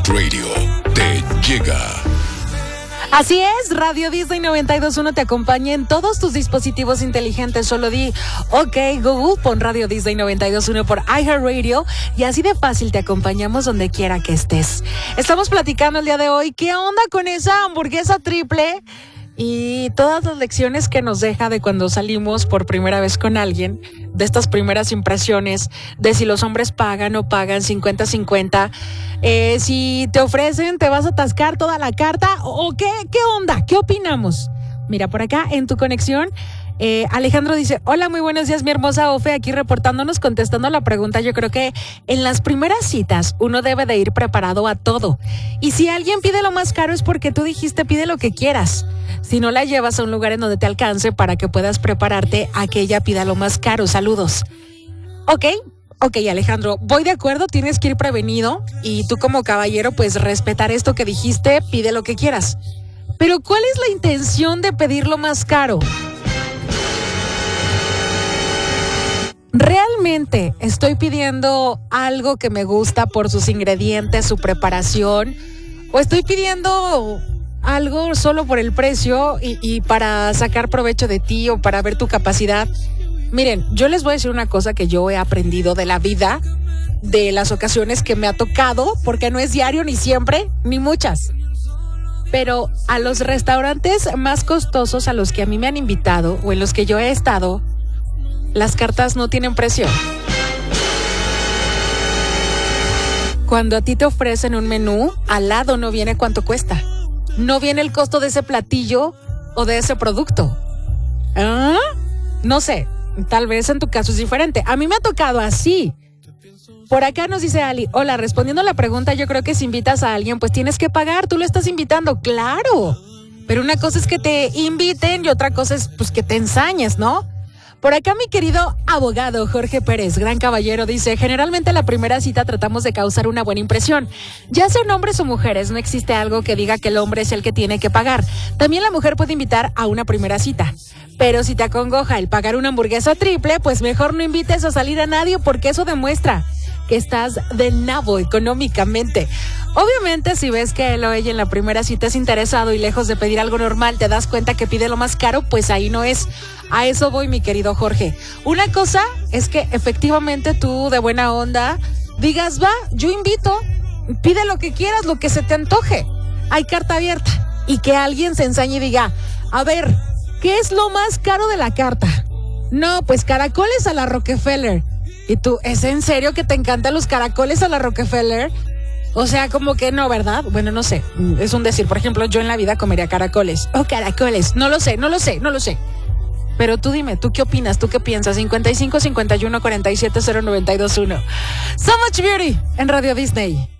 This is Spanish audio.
Radio te llega. Así es, Radio Disney 92.1 te acompaña en todos tus dispositivos inteligentes. Solo di, ok, Google, pon Radio Disney 92.1 por iHeartRadio y así de fácil te acompañamos donde quiera que estés. Estamos platicando el día de hoy, ¿qué onda con esa hamburguesa triple? Y todas las lecciones que nos deja de cuando salimos por primera vez con alguien, de estas primeras impresiones, de si los hombres pagan o pagan 50-50, si te ofrecen, te vas a atascar toda la carta, o qué onda, ¿qué opinamos? Mira, por acá en tu conexión, Alejandro dice, hola, muy buenos días, mi hermosa Ofe, aquí reportándonos, contestando la pregunta. Yo creo que en las primeras citas uno debe de ir preparado a todo. Y si alguien pide lo más caro es porque tú dijiste pide lo que quieras. Si no la llevas a un lugar en donde te alcance para que puedas prepararte a que ella pida lo más caro. Saludos. Ok, Alejandro, voy de acuerdo, tienes que ir prevenido y tú como caballero pues respetar esto que dijiste, pide lo que quieras. Pero ¿cuál es la intención de pedir lo más caro? ¿Realmente estoy pidiendo algo que me gusta por sus ingredientes, su preparación? ¿O estoy pidiendo algo solo por el precio y para sacar provecho de ti o para ver tu capacidad? Miren, yo les voy a decir una cosa que yo he aprendido de la vida, de las ocasiones que me ha tocado, porque no es diario ni siempre, ni muchas. Pero a los restaurantes más costosos a los que a mí me han invitado o en los que yo he estado, las cartas no tienen precio. Cuando a ti te ofrecen un menú, al lado no viene cuánto cuesta. No viene el costo de ese platillo o de ese producto. ¿Ah? No sé, tal vez en tu caso es diferente. A mí me ha tocado así. Por acá nos dice Ali, hola, respondiendo a la pregunta, yo creo que si invitas a alguien, pues tienes que pagar, tú lo estás invitando, claro. Pero una cosa es que te inviten y otra cosa es pues que te ensañes, ¿no? Por acá mi querido abogado Jorge Pérez, gran caballero, dice, generalmente en la primera cita tratamos de causar una buena impresión. Ya sean hombres o mujeres, no existe algo que diga que el hombre es el que tiene que pagar. También la mujer puede invitar a una primera cita. Pero si te acongoja el pagar una hamburguesa triple, pues mejor no invites a salir a nadie porque eso demuestra que estás de nabo económicamente. Obviamente, si ves que él o ella en la primera cita es interesado y lejos de pedir algo normal, te das cuenta que pide lo más caro, pues ahí no es. A eso voy, mi querido Jorge. Una cosa es que efectivamente tú de buena onda digas, va, yo invito, pide lo que quieras, lo que se te antoje. Hay carta abierta. Y que alguien se ensañe y diga, a ver, ¿qué es lo más caro de la carta? No, pues caracoles a la Rockefeller. Y tú, ¿es en serio que te encantan los caracoles a la Rockefeller? O sea, como que no, ¿verdad? Bueno, no sé, es un decir. Por ejemplo, yo en la vida comería caracoles. Caracoles, no lo sé. Pero tú dime, ¿tú qué opinas? ¿Tú qué piensas? 55 51 47 0921. So Much Beauty en Radio Disney.